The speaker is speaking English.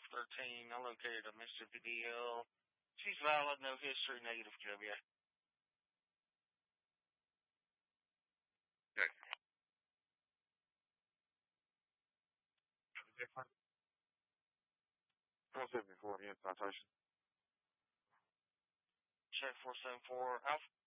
13. I located a Mississippi DL. She's valid, no history, negative QWA. Okay. Different. 474, yeah, citation. Check 474 Alpha.